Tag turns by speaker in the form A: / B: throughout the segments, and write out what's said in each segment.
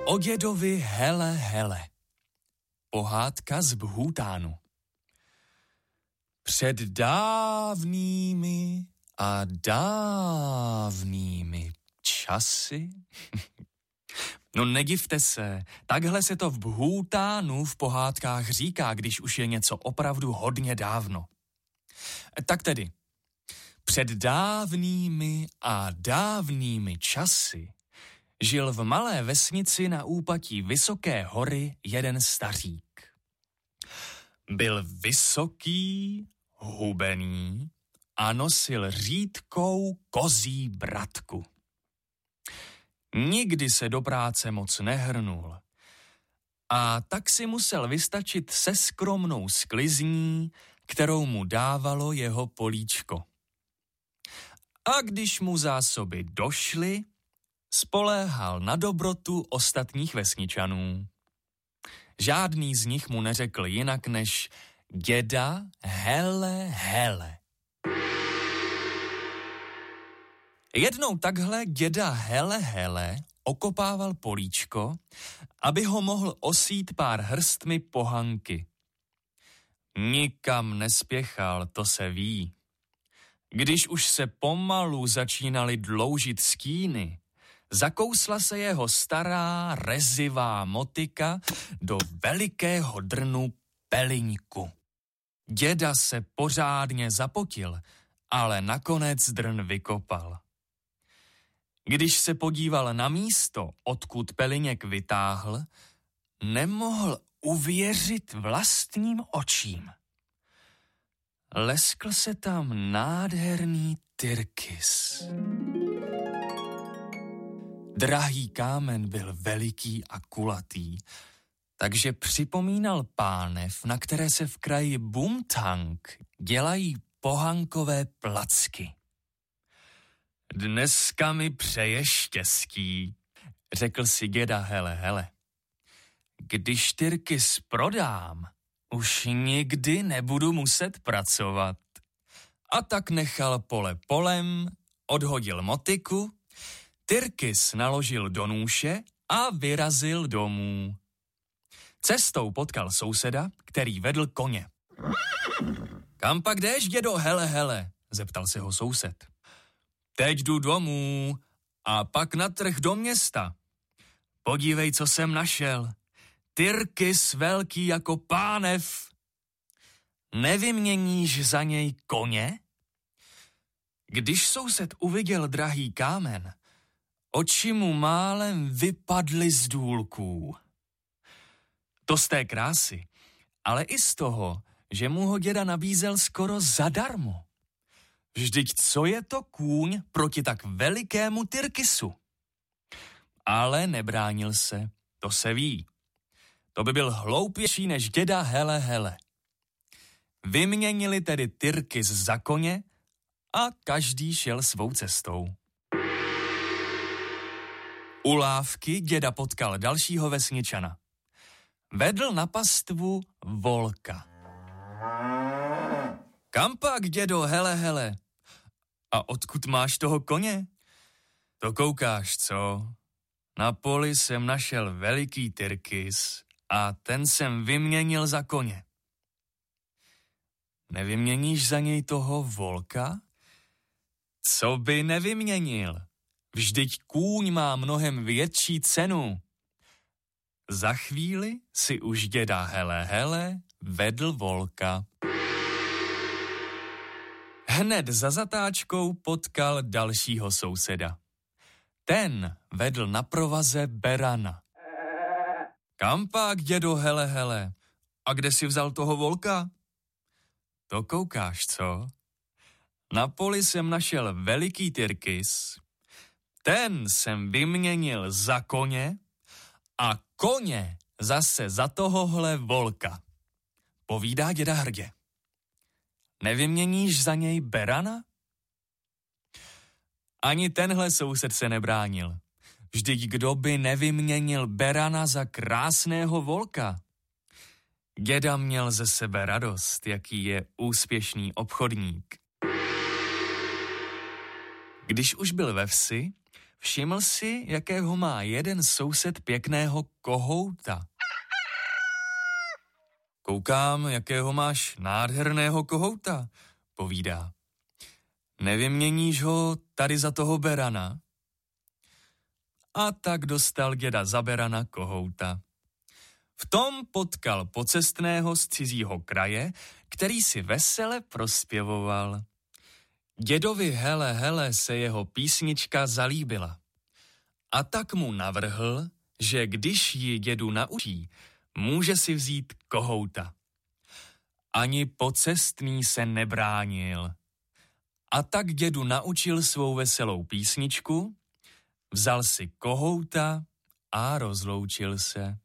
A: O dědovi hele hele. Pohádka z Bhútánu. Před dávnými a dávnými časy? No nedivte se, takhle se to v Bhútánu v pohádkách říká, když už je něco opravdu hodně dávno. Tak tedy, před dávnými a dávnými časy žil v malé vesnici na úpatí vysoké hory jeden stařík. Byl vysoký, hubený a nosil řídkou kozí bratku. Nikdy se do práce moc nehrnul a tak si musel vystačit se skromnou sklizní, kterou mu dávalo jeho políčko. A když mu zásoby došly, spoléhal na dobrotu ostatních vesničanů. Žádný z nich mu neřekl jinak než děda hele hele. Jednou takhle děda hele hele okopával políčko, aby ho mohl osít pár hrstmi pohanky. Nikam nespěchal, to se ví. Když už se pomalu začínaly dloužit stíny, zakousla se jeho stará rezivá motyka do velikého drnu peliňku. Děda se pořádně zapotil, ale nakonec drn vykopal. Když se podíval na místo, odkud peliněk vytáhl, nemohl uvěřit vlastním očím. Leskl se tam nádherný tyrkys. Drahý kámen byl veliký a kulatý, takže připomínal pánev, na které se v kraji Bumthang dělají pohankové placky. Dneska mi přeje štěstí, řekl si děda hele hele. Když tyrkys prodám, už nikdy nebudu muset pracovat. A tak nechal pole polem, odhodil motyku, tyrkys naložil do nůše a vyrazil domů. Cestou potkal souseda, který vedl koně. Kam pak jdeš, dědo hele hele, zeptal se ho soused. Teď jdu domů a pak na trh do města. Podívej, co jsem našel. Tyrkys velký jako pánev. Nevyměníš za něj koně? Když soused uviděl drahý kámen, oči mu málem vypadly z důlků. To z té krásy, ale i z toho, že mu ho děda nabízel skoro zadarmo. Vždyť co je to kůň proti tak velikému tyrkysu? Ale nebránil se, to se ví. To by byl hloupější než děda hele hele. Vyměnili tedy tyrkys za koně a každý šel svou cestou. U lávky děda potkal dalšího vesničana. Vedl na pastvu volka. Kam pak, dědo, hele hele? A odkud máš toho koně? To koukáš, co? Na poli jsem našel veliký tyrkys a ten jsem vyměnil za koně. Nevyměníš za něj toho volka? Co by nevyměnil? Vždyť kůň má mnohem větší cenu. Za chvíli si už děda hele hele vedl volka. Hned za zatáčkou potkal dalšího souseda. Ten vedl na provaze berana. Kam pak, dědo hele hele? A kde si vzal toho volka? To koukáš, co? Na poli jsem našel veliký tyrkys. Ten jsem vyměnil za koně a koně zase za tohohle volka. Povídá děda hrdě. Nevyměníš za něj berana? Ani tenhle soused se nebránil. Vždyť kdo by nevyměnil berana za krásného volka? Děda měl ze sebe radost, jaký je úspěšný obchodník. Když už byl ve vsi, všiml si, jakého má jeden soused pěkného kohouta. Koukám, jakého máš nádherného kohouta, povídá. Nevyměníš ho tady za toho berana? A tak dostal děda za berana kohouta. V tom potkal pocestného z cizího kraje, který si vesele prospěvoval. Dědovi hele, hele se jeho písnička zalíbila. A tak mu navrhl, že když ji dědu naučí, může si vzít kohouta. Ani pocestný se nebránil. A tak dědu naučil svou veselou písničku, vzal si kohouta a rozloučil se.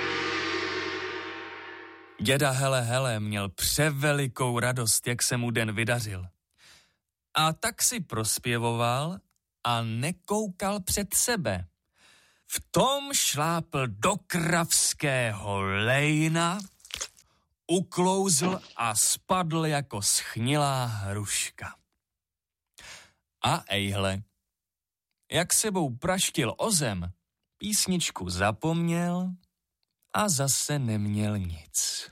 A: Děda hele, hele měl převelikou radost, jak se mu den vydařil. A tak si prospěvoval a nekoukal před sebe. V tom šlápl do kravského lejna, uklouzl a spadl jako schnilá hruška. A ejhle, jak sebou praštil o zem, písničku zapomněl a zase neměl nic.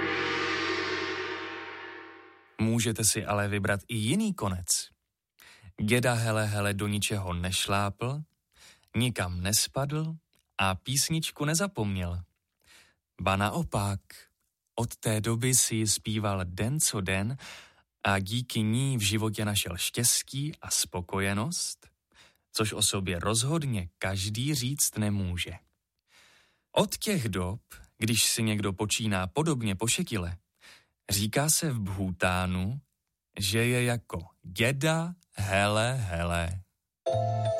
A: Můžete si ale vybrat i jiný konec. Děda hele, hele do ničeho nešlápl, nikam nespadl a písničku nezapomněl. Ba naopak, od té doby si ji zpíval den co den a díky ní v životě našel štěstí a spokojenost, což o sobě rozhodně každý říct nemůže. Od těch dob, když si někdo počíná podobně pošetile, říká se v Bhútánu, že je jako děda hele, hele.